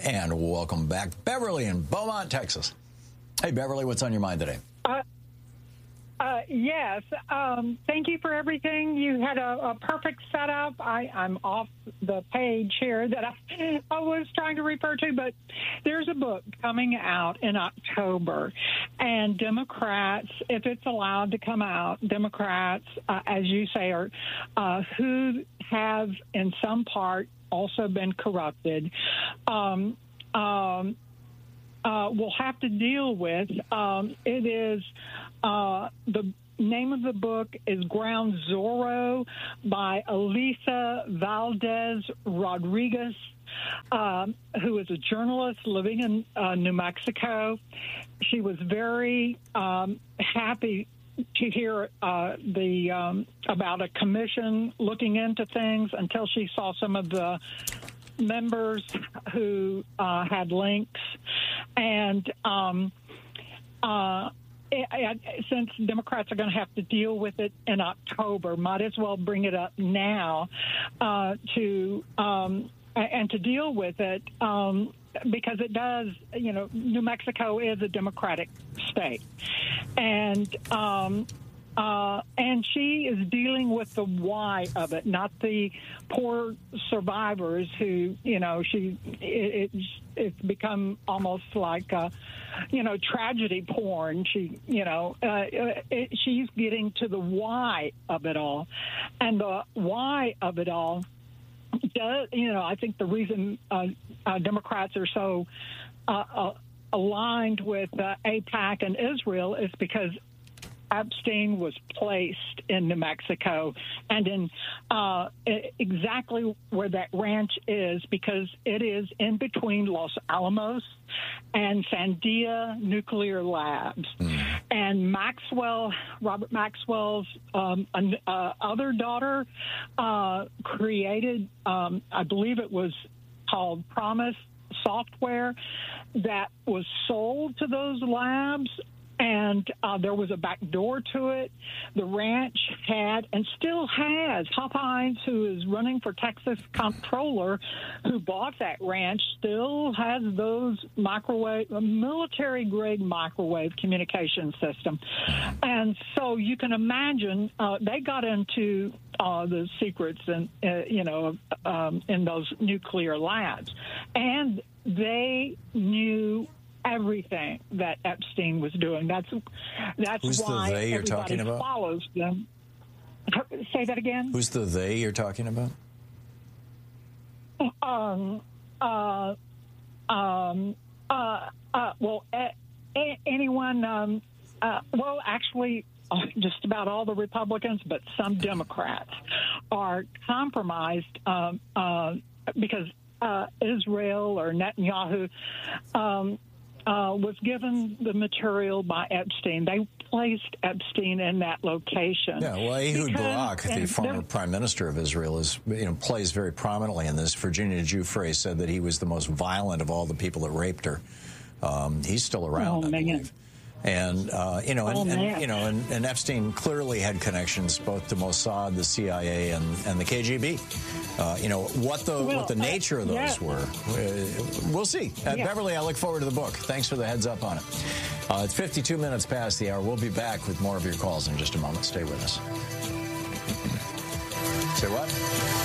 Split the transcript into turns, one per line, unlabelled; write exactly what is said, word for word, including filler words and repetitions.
And welcome back, Beverly in Beaumont, Texas. Hey, Beverly, what's on your mind today?
Uh, uh, yes. Um, thank you for everything. You had a, a perfect setup. I, I'm off the page here that I, I was trying to refer to, but there's a book coming out in October, and Democrats, if it's allowed to come out, Democrats, uh, as you say, are uh, who have in some part also been corrupted, um, um, uh, will have to deal with. Um, it is uh, the name of the book is Ground Zero by Elisa Valdez Rodriguez, um, who is a journalist living in uh, New Mexico. She was very um, happy to hear uh, the um, about a commission looking into things until she saw some of the members who uh, had links. And um, uh, it, it, since Democrats are going to have to deal with it in October, might as well bring it up now uh, to um, and to deal with it. Um, because it does, you know, New Mexico is a Democratic state. And um, uh, and she is dealing with the why of it, not the poor survivors who, you know, she it, it's, it's become almost like, a, you know, tragedy porn. She, you know, uh, it, she's getting to the why of it all. And the why of it all does, you know, I think the reason uh, uh, Democrats are so uh, uh, aligned with uh, AIPAC and Israel is because Epstein was placed in New Mexico and in uh, exactly where that ranch is, because it is in between Los Alamos and Sandia Nuclear Labs. Mm. And Maxwell, Robert Maxwell's um, uh, other daughter uh, created, um, I believe it was called Promise Software, that was sold to those labs. And uh, there was a back door to it. The ranch had and still has Hop Hines, who is running for Texas comptroller, who bought that ranch, still has those microwave, military-grade microwave communication system. And so you can imagine uh, they got into uh, the secrets and uh, you know um, in those nuclear labs, and they knew everything that Epstein was doing. That's that's
Who's
why
the they you're
everybody
talking about?
Follows them. Say that again.
Who's the they you're talking about?
Um. Uh. Um. Uh. uh well, a, a, anyone. Um. Uh. Well, actually, uh, just about all the Republicans, but some Democrats are compromised um, uh, because uh, Israel or Netanyahu. Um, Uh, was given the material by Epstein. They placed Epstein in that location.
Yeah, well, Ehud
because,
Barak, the former
the,
prime minister of Israel, is you know plays very prominently in this. Virginia Giuffre said that he was the most violent of all the people that raped her. Um, he's still around,
oh,
I
man.
believe. And, uh, you know, and,
oh,
and, you know, and, and Epstein clearly had connections both to Mossad, the C I A, and, and the K G B. Uh, you know, what the
well,
what the nature
uh,
of those
yeah.
were, uh, we'll see. Uh,
yeah.
Beverly, I look forward to the book. Thanks for the heads up on it. Uh, it's fifty-two minutes past the hour. We'll be back with more of your calls in just a moment. Stay with us. Say what?